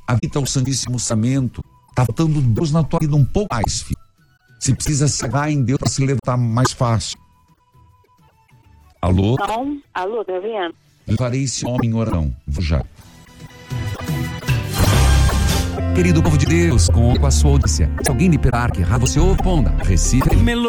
Habita o Santíssimo Sacramento. Tá faltando Deus na tua vida um pouco mais, filho. Você precisa se agarrar em Deus para se levantar mais fácil. Alô? Não. Alô, tá vendo? Levarei esse homem em oração. Vou já. Querido povo de Deus, com a sua audiência. Se alguém lhe pegar que errar, você responda. Recife.